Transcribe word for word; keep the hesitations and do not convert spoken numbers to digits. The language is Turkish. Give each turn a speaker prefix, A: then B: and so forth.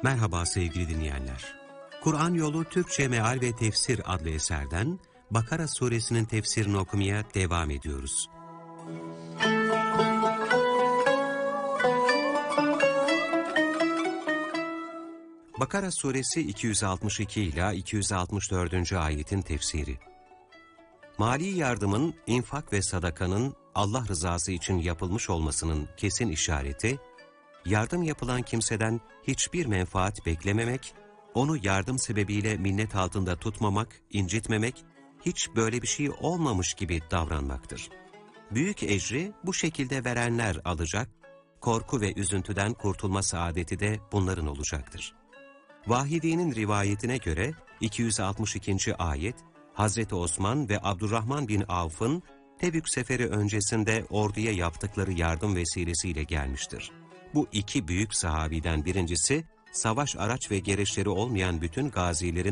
A: Merhaba sevgili dinleyenler. Kur'an Yolu Türkçe Meal ve Tefsir adlı eserden Bakara suresinin tefsirini okumaya devam ediyoruz. Bakara suresi iki yüz altmış iki ila iki yüz altmış dördüncü ayetin tefsiri. Mali yardımın, infak ve sadakanın Allah rızası için yapılmış olmasının kesin işareti, yardım yapılan kimseden hiçbir menfaat beklememek, onu yardım sebebiyle minnet altında tutmamak, incitmemek, hiç böyle bir şey olmamış gibi davranmaktır. Büyük ecri bu şekilde verenler alacak, korku ve üzüntüden kurtulma saadeti de bunların olacaktır. Vahidi'nin rivayetine göre iki yüz altmış ikinci ayet, Hazreti Osman ve Abdurrahman bin Avf'ın Tebük seferi öncesinde orduya yaptıkları yardım vesilesiyle gelmiştir. Bu iki büyük sahabiden birincisi, savaş araç ve gereçleri olmayan bütün gazilerin